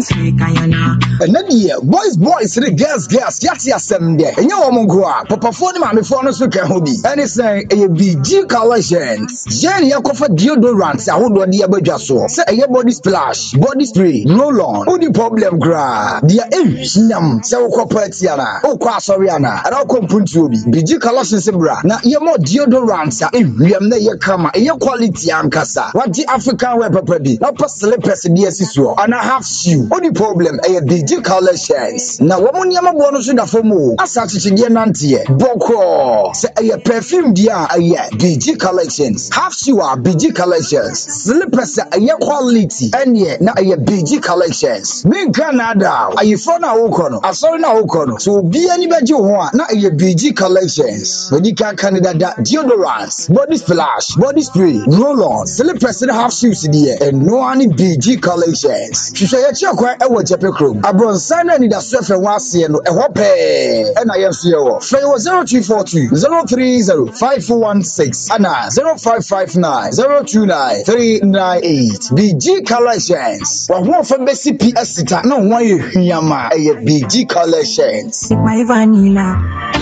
And then yeah, boys, the girls, yati asem there. And you woman go up, papa phone my phone so can hobby. And it's a BG collections. Jenny, you offer deodorants. I would want the abajah so. Say a body splash, body spray, roll on. Who the problem gra? Dia nam. Say Tiana. Oh, Soriana. And I'll come to be BG collections bra. Now you're more deodorants. We am there. Come a quality ankasa. What the African web be? Now pass slippers in the SSO. And I have shoe. What the problem? A BG collections. Now woman yama bonus in the form. As such a nantie. Boko. Say a perfume dia a BG collections. Half shoe BG collections. Slippers a quality. And yeah, now a BG collections. Big Canada. Are you from now? I saw now. So be anybody one. Now a BG collections. When you can Canada deodorants, body splash, body spray, roll on, slippers and half shoes in the air, and no any BG collections. She say check where I was Japecro. I brought Sana in the surf and was and a whoppe. And I am CEO. Flay was 0242 030 5416 and 0559 029 398. BG collections. Well, one for Bessie PS. No one you Yama a BG collections. My vanilla.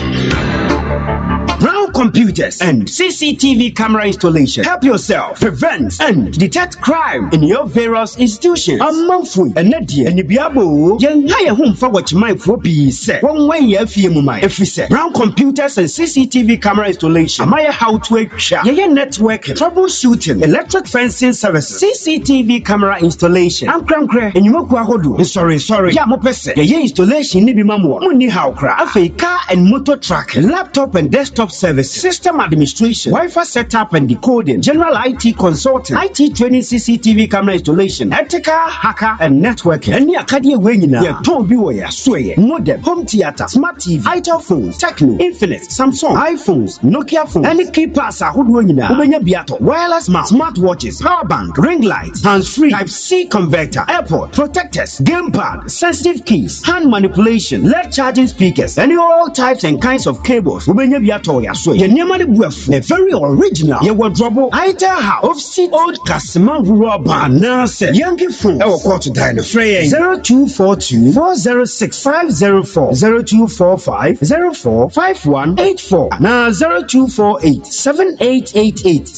Brown Computers and CCTV camera installation. Help yourself prevent and detect crime in your various institutions. A monthly and Nadia and Biabo. Young hire home for what my be said. One way you feel my if we say Brown Computers and CCTV camera installation. My how to work network troubleshooting, electric fencing services, CCTV camera installation. I'm crank and you walk hodu. Sorry. Yeah, mopese. Your installation ni bimamo. Money how cra. Afe car and motor track, laptop and desktop service, system administration, Wi-Fi setup and decoding, general IT consulting, IT training, CCTV camera installation, ethical, hacker and networking. Any academy wenina, ya tombi wa ya sway, modem, home theater, smart TV, itel phones, Techno, Infinite, Samsung, iPhones, Nokia phones, any key pass a hood wenina, ubenya biato, wireless mouse, smart watches, power bank, ring lights, hands-free, Type-C converter, airport, protectors, gamepad, sensitive keys, hand manipulation, LED charging speakers, any all types and kinds of cables, ubenya biato ya so ye nyamade buafu a very original ye wardrobe itel house of seat old customer rubber nase yankee phone e wo court die no free 0242 406 504 0245 045184 na 0248 7888